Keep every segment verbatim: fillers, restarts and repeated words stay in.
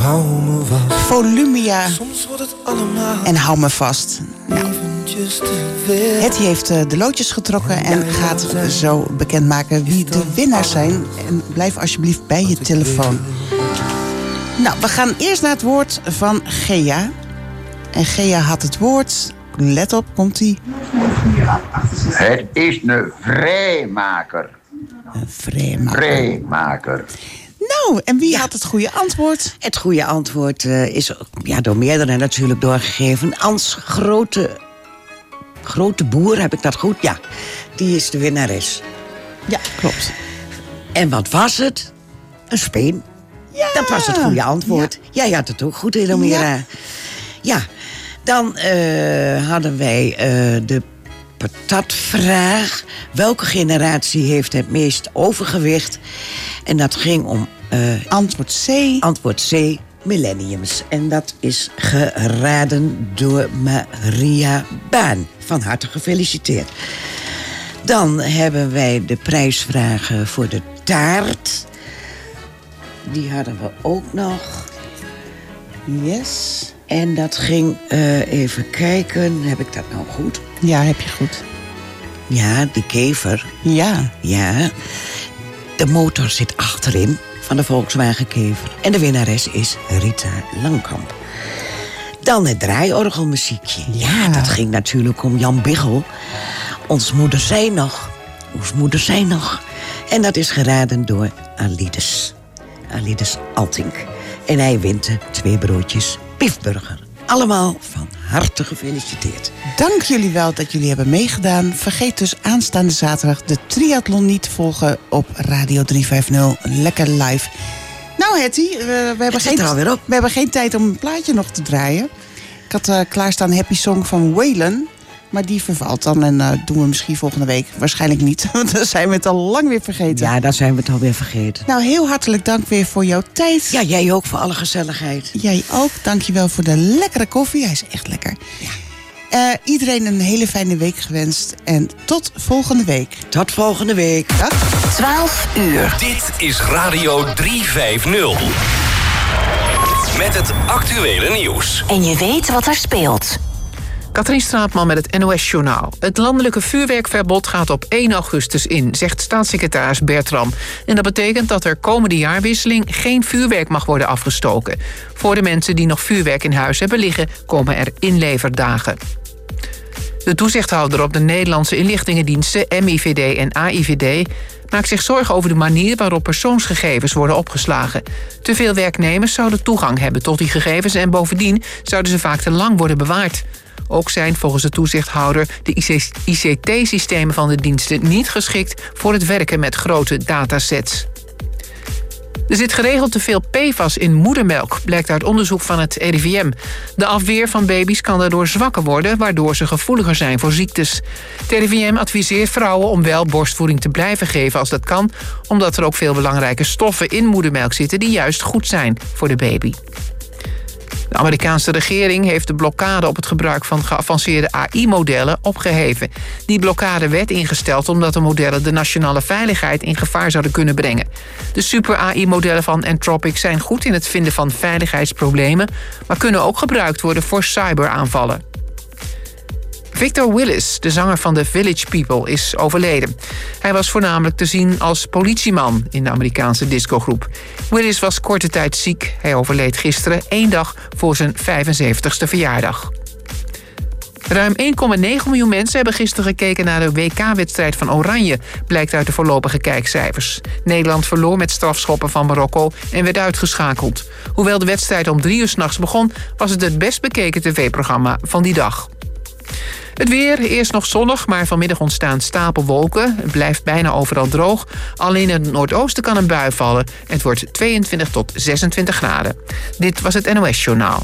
hou me vast. Volumia. Soms wordt het allemaal. En hou me vast. Nou. Hetty heeft uh, de loodjes getrokken en gaat zo bekendmaken wie de winnaars zijn. En blijf alsjeblieft bij je telefoon. Nou, we gaan eerst naar het woord van Gea. En Gea had het woord. Let op, komt-ie. Het is een vrijmaker. Een vrijmaker. Vrijmaker. Nou, en wie ja. had het goede antwoord? Het goede antwoord uh, is ja, door meerdere natuurlijk doorgegeven. Ans Grote, Grote Boer, heb ik dat goed? Ja, die is de winnares. Ja, klopt. En wat was het? Een speen. Ja. Dat was het goede antwoord. Ja. Jij had het ook goed, Edelmira. Ja. ja, dan uh, hadden wij uh, de patatvraag. Welke generatie heeft het meest overgewicht? En dat ging om... Uh, antwoord C. Antwoord C, millenniums. En dat is geraden door Maria Baan. Van harte gefeliciteerd. Dan hebben wij de prijsvragen voor de taart. Die hadden we ook nog. Yes. En dat ging, uh, even kijken, heb ik dat nou goed? Ja, heb je goed. Ja, die kever. Ja. Ja. De motor zit achterin van de Volkswagen Kever. En de winnares is Rita Langkamp. Dan het draaiorgelmuziekje. Ja, dat ging natuurlijk om Jan Biggel. Ons moeder zei nog. Ons moeder zei nog. En dat is geraden door Alides. Alides Altink. En hij wint de twee broodjes Piefburger. Allemaal van harte gefeliciteerd. Dank jullie wel dat jullie hebben meegedaan. Vergeet dus aanstaande zaterdag de triathlon niet te volgen op Radio driehonderdvijftig. Lekker live. Nou Hetty, uh, we, hebben geen, er op. we hebben geen tijd om een plaatje nog te draaien. Ik had uh, klaarstaan Happy Song van Waylon. Maar die vervalt dan en uh, doen we misschien volgende week. Waarschijnlijk niet, want dan zijn we het al lang weer vergeten. Ja, dan zijn we het alweer vergeten. Nou, heel hartelijk dank weer voor jouw tijd. Ja, jij ook voor alle gezelligheid. Jij ook. Dankjewel voor de lekkere koffie. Hij is echt lekker. Ja. Uh, iedereen een hele fijne week gewenst. En tot volgende week. Tot volgende week. Dag. twaalf uur. Dit is Radio driehonderdvijftig. Met het actuele nieuws. En je weet wat er speelt. Katrien Straatman met het N O S-journaal. Het landelijke vuurwerkverbod gaat op één augustus in, zegt staatssecretaris Bertram. En dat betekent dat er komende jaarwisseling geen vuurwerk mag worden afgestoken. Voor de mensen die nog vuurwerk in huis hebben liggen, komen er inleverdagen. De toezichthouder op de Nederlandse inlichtingendiensten, M I V D en A I V D... maakt zich zorgen over de manier waarop persoonsgegevens worden opgeslagen. Te veel werknemers zouden toegang hebben tot die gegevens en bovendien zouden ze vaak te lang worden bewaard. Ook zijn volgens de toezichthouder de I C T-systemen van de diensten niet geschikt voor het werken met grote datasets. Er zit geregeld te veel P F A S in moedermelk, blijkt uit onderzoek van het R I V M. De afweer van baby's kan daardoor zwakker worden, waardoor ze gevoeliger zijn voor ziektes. Het R I V M adviseert vrouwen om wel borstvoeding te blijven geven als dat kan, omdat er ook veel belangrijke stoffen in moedermelk zitten die juist goed zijn voor de baby. De Amerikaanse regering heeft de blokkade op het gebruik van geavanceerde A I-modellen opgeheven. Die blokkade werd ingesteld omdat de modellen de nationale veiligheid in gevaar zouden kunnen brengen. De super-A I-modellen van Anthropic zijn goed in het vinden van veiligheidsproblemen, maar kunnen ook gebruikt worden voor cyberaanvallen. Victor Willis, de zanger van The Village People, is overleden. Hij was voornamelijk te zien als politieman in de Amerikaanse discogroep. Willis was korte tijd ziek. Hij overleed gisteren, één dag voor zijn vijfenzeventigste verjaardag. Ruim één komma negen miljoen mensen hebben gisteren gekeken naar de W K-wedstrijd van Oranje, blijkt uit de voorlopige kijkcijfers. Nederland verloor met strafschoppen van Marokko en werd uitgeschakeld. Hoewel de wedstrijd om drie uur 's nachts begon, was het het best bekeken tv-programma van die dag. Het weer, eerst nog zonnig, maar vanmiddag ontstaan stapelwolken. Het blijft bijna overal droog. Alleen in het noordoosten kan een bui vallen. Het wordt tweeëntwintig tot zesentwintig graden. Dit was het N O S-journaal.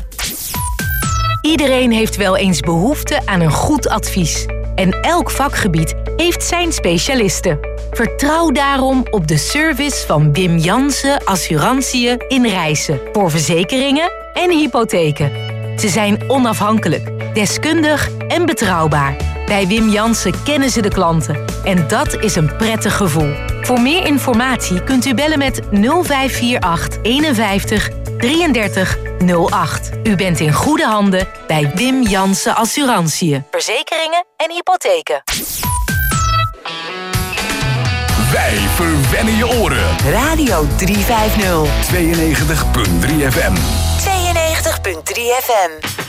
Iedereen heeft wel eens behoefte aan een goed advies. En elk vakgebied heeft zijn specialisten. Vertrouw daarom op de service van Wim Jansen Assurantiën in Rijssen. Voor verzekeringen en hypotheken. Ze zijn onafhankelijk, deskundig en betrouwbaar. Bij Wim Jansen kennen ze de klanten. En dat is een prettig gevoel. Voor meer informatie kunt u bellen met nul vijf vier acht eenenvijftig drieëndertig nul acht. U bent in goede handen bij Wim Jansen Assurantiën. Verzekeringen en hypotheken. Wij verwennen je oren. Radio driehonderdvijftig. tweeënnegentig komma drie F M. tweeënnegentig komma drie F M.